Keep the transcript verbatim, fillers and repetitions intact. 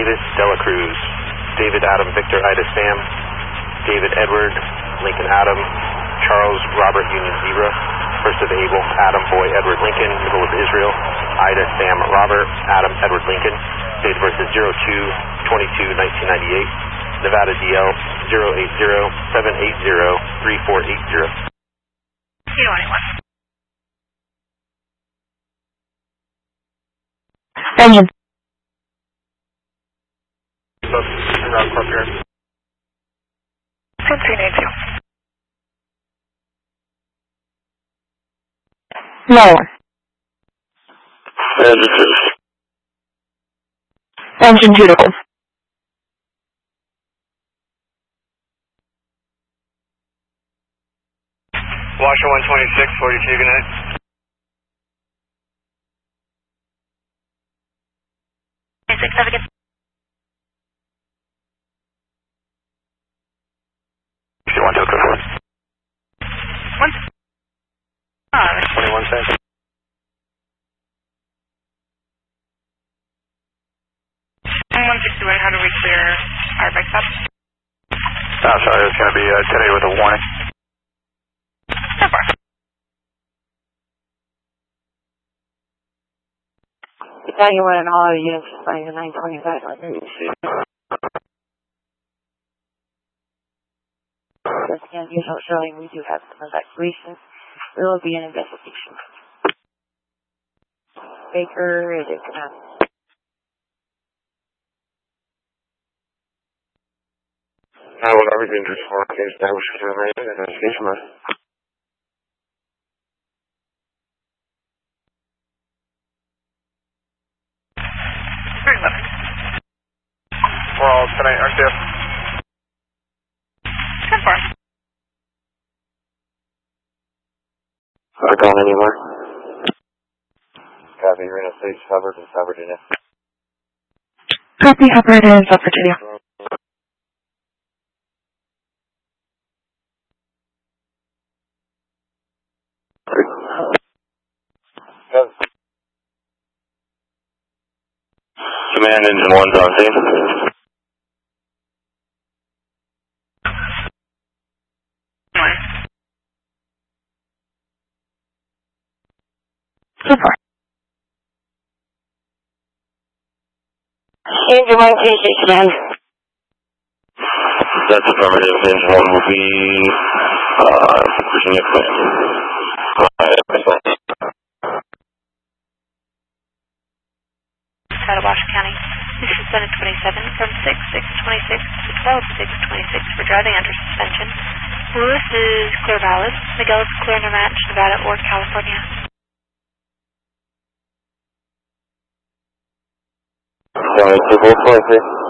Davis Dela Cruz, David Adam Victor Ida Sam, David Edward Lincoln Adam, Charles Robert Union Zebra, first of Abel Adam Boy Edward Lincoln, middle of Israel, Ida Sam Robert Adam Edward Lincoln, date of birth is zero two twenty-two nineteen ninety-eight, Nevada D L zero eight zero seven eight zero three four eight zero. Kilo anyone. Engine. From three nine two. No one. Engine two. Engine two to hold. Washer one twenty-six, forty-two, good night. twenty-six, have a good. one two four. One. Uh, twenty-one cents. one sixty-one, how do we clear our bike stop? Oh, sorry, it's going to be uh, today with a warning. So far. Battalion one and all units flying to nine twenty-five. Once again, usual showing we do have some evacuation. There will be an investigation. Baker, it is command. I will everything to four K establish security and investigation mode. Very well. We're all tonight, aren't you? So far. Are gone anywhere? Copy, you're in a stage Hubbard in South Virginia. Copy, Hubbard in South Virginia. Command engine one's on scene. One. So far. Engine one, K six, command. That's affirmative. Engine one will be uh, Virginia Command. Wash County. This is Senate twenty-seven from six six twenty-six to twelve six twenty-six for driving under suspension. Lewis is clear valid. Miguel is clear no match, Nevada or California. One, two, four, twenty-three.